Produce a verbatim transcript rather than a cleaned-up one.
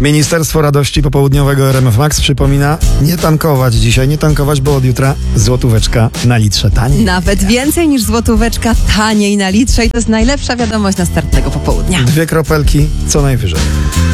Ministerstwo Radości Popołudniowego R M F Max przypomina: nie tankować dzisiaj, nie tankować, bo od jutra złotóweczka na litrze taniej. Nawet więcej niż złotóweczka taniej na litrze i to jest najlepsza wiadomość na start tego popołudnia. Dwie kropelki co najwyżej.